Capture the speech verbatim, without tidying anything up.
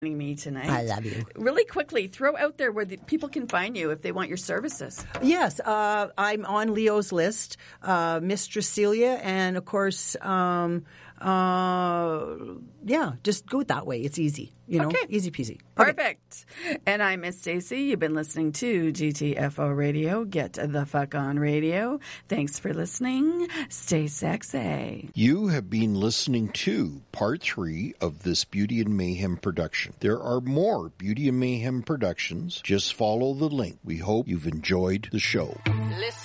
Me tonight. I love you. Really quickly, throw out there where the people can find you if they want your services. Yes, uh, I'm on Leo's list, uh, Mistress Celia, and of course, um, uh, yeah, just go that way. It's easy, you know, Okay. easy peasy. Perfect. Okay. And I'm Miss Stacy. You've been listening to G T F O Radio. Get the fuck on radio. Thanks for listening. Stay sexy. You have been listening to part three of this Beauty and Mayhem production. There are more Beauty and Mayhem productions. Just follow the link. We hope you've enjoyed the show. Listen.